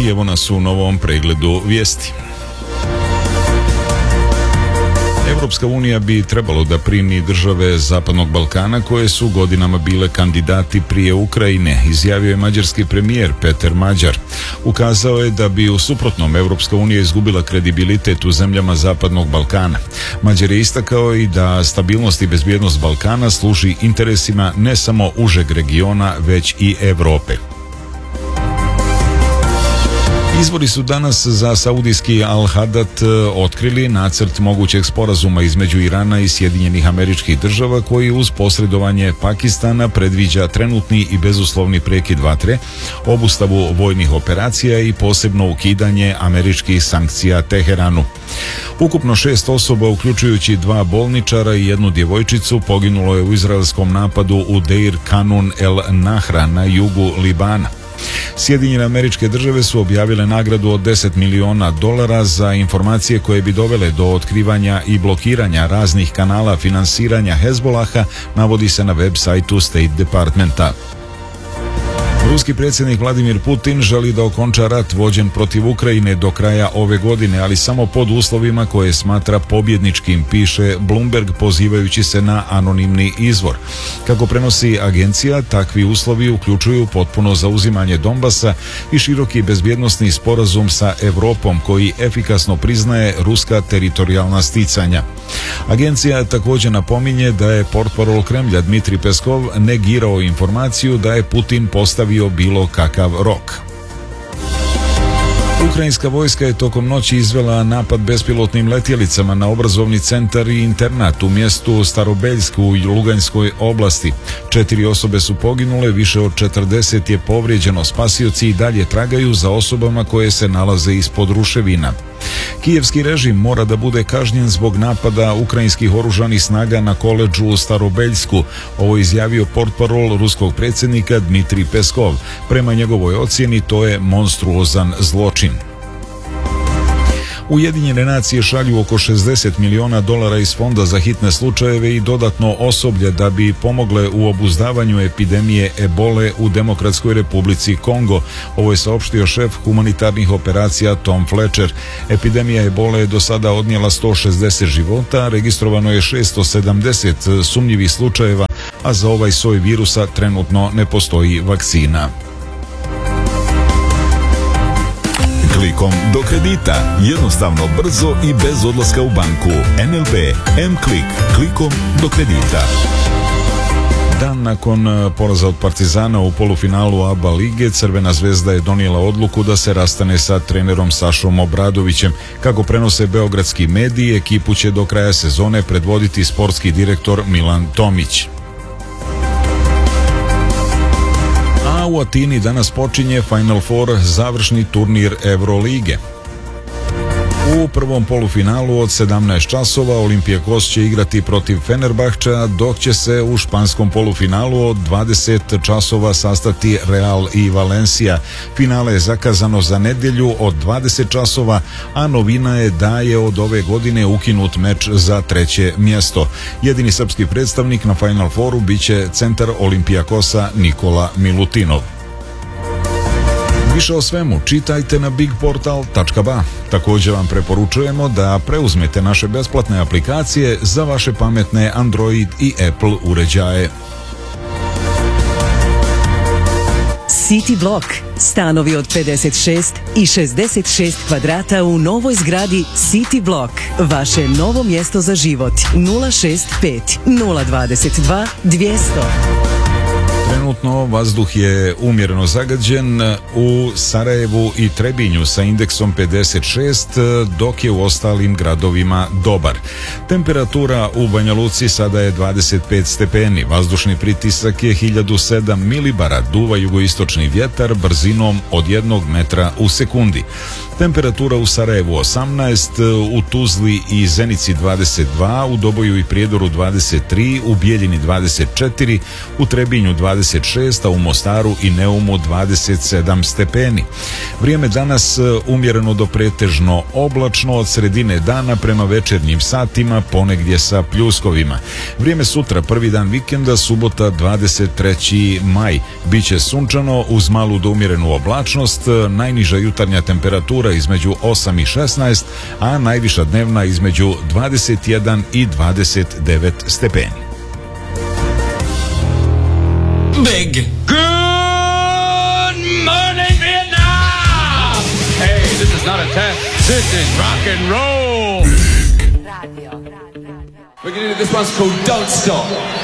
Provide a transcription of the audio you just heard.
I evo nas u novom pregledu vijesti. Europska unija bi trebalo da primi države Zapadnog Balkana koje su godinama bile kandidati prije Ukrajine, izjavio je mađarski premijer Peter Mađar. Ukazao je da bi u suprotnom Europska unija izgubila kredibilitet u zemljama Zapadnog Balkana. Mađar je istakao i da stabilnost i bezbjednost Balkana služi interesima ne samo užeg regiona, već i Europe. Izvori su danas za saudijski Al-Hadat otkrili nacrt mogućeg sporazuma između Irana i Sjedinjenih Američkih Država koji uz posredovanje Pakistana predviđa trenutni i bezuslovni prekid vatre, obustavu vojnih operacija i posebno ukidanje američkih sankcija Teheranu. Ukupno 6 osoba, uključujući 2 bolničara i 1 djevojčicu, poginulo je u izraelskom napadu u Deir Kanun el Nahra na jugu Libana. Sjedinjene Američke Države su objavile nagradu od $10 miliona za informacije koje bi dovele do otkrivanja i blokiranja raznih kanala finansiranja Hezbolaha, navodi se na web sajtu State Departmenta. Ruski predsjednik Vladimir Putin želi da okonča rat vođen protiv Ukrajine do kraja ove godine, ali samo pod uslovima koje smatra pobjedničkim, piše Bloomberg pozivajući se na anonimni izvor. Kako prenosi agencija, takvi uslovi uključuju potpuno zauzimanje Donbasa i široki bezbjednosni sporazum sa Europom koji efikasno priznaje ruska teritorijalna sticanja. Agencija također napominje da je portparol Kremlja Dmitri Peskov negirao informaciju da je Putin postavio bilo kakav rok. Ukrajinska vojska je tokom noći izvela napad bespilotnim letjelicama na obrazovni centar i internat u mjestu Starobeljsku u Luganskoj oblasti. 4 osobe su poginule, više od 40 je povrijeđeno. Spasioci i dalje tragaju za osobama koje se nalaze ispod ruševina. Kijevski režim mora da bude kažnjen zbog napada ukrajinskih oružanih snaga na koledžu u Starobeljsku. Ovo je izjavio portparol ruskog predsjednika Dmitri Peskov. Prema njegovoj ocjeni to je monstruozan zločin. Ujedinjene nacije šalju oko $60 miliona iz fonda za hitne slučajeve i dodatno osoblje da bi pomogle u obuzdavanju epidemije ebole u Demokratskoj Republici Kongo. Ovo je saopštio šef humanitarnih operacija Tom Fletcher. Epidemija ebole je do sada odnijela 160 života, registrovano je 670 sumnjivih slučajeva, a za ovaj soj virusa trenutno ne postoji vakcina. Klikom do kredita. Jednostavno, brzo i bez odlaska u banku. NLB M-Klik. Klikom do kredita. Dan nakon poraza od Partizana u polufinalu ABA lige, Crvena zvezda je donijela odluku da se rastane sa trenerom Sašom Obradovićem. Kako prenose beogradski mediji, ekipu će do kraja sezone predvoditi sportski direktor Milan Tomić. A u Atini danas počinje Final Four, završni turnir Eurolige. U prvom polufinalu od 17 časova Olympiakos će igrati protiv Fenerbahča, dok će se u španskom polufinalu od 20 časova sastati Real i Valencia. Finale je zakazano za nedjelju od 20 časova, a novina je da je od ove godine ukinut meč za 3. mjesto. Jedini srpski predstavnik na Final Fouru biće centar Olympiakosa Nikola Milutinov. Više o svemu čitajte na bigportal.ba. Također vam preporučujemo da preuzmete naše besplatne aplikacije za vaše pametne Android i Apple uređaje. City Block. Stanovi od 56 i 66 kvadrata u novoj zgradi City Block. Vaše novo mjesto za život. 065 022 200. Trenutno vazduh je umjereno zagađen u Sarajevu i Trebinju sa indeksom 56, dok je u ostalim gradovima dobar. Temperatura u Banja Luci sada je 25 stepeni, vazdušni pritisak je 1007 milibara, duva jugoistočni vjetar brzinom od 1 metra u sekundi. Temperatura u Sarajevu 18, u Tuzli i Zenici 22, u Doboju i Prijedoru 23, u Bijeljini 24, u Trebinju 25, 26, a u Mostaru i Neumu 27 stepeni. Vrijeme danas umjereno do pretežno oblačno od sredine dana prema večernjim satima, ponegdje sa pljuskovima. Vrijeme sutra, prvi dan vikenda, subota 23. maj. Biće sunčano uz malu do umjerenu oblačnost, najniža jutarnja temperatura između 8 i 16, a najviša dnevna između 21 i 29 stepeni. Big. Good morning, Vietnam! Hey, this is not a test. This is rock and roll. We're gonna do this one's called Don't Stop.